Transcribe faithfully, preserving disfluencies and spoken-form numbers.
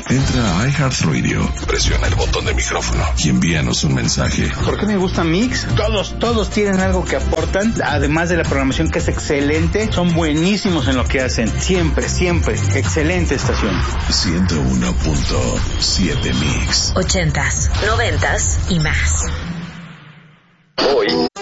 Entra a iHeartRadio, presiona el botón de micrófono y envíanos un mensaje. ¿Por qué me gusta Mix? Todos, todos tienen algo que aportan, además de la programación que es excelente, son buenísimos en lo que hacen. Siempre, siempre. Excelente estación. ciento uno punto siete Mix. Ochentas, noventas y más. Hoy